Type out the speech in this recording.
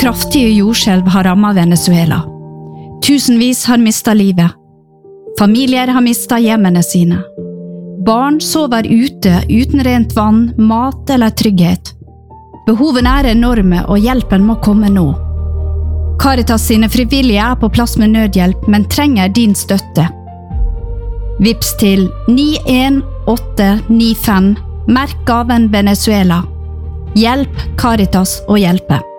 kraftige jordskjelv har rammet Venezuela. Tusenvis har mistet livet. Familier har mistet hjemmene sine. Barn sover ute uten rent vann, mat eller trygghet. Behovene er enorme, og hjelpen må komme nå. Caritas sine frivillige er på plass med nødhjelp, men trenger din støtte. Vips til 91895, merk gaven Venezuela. Hjelp Caritas å hjelpe.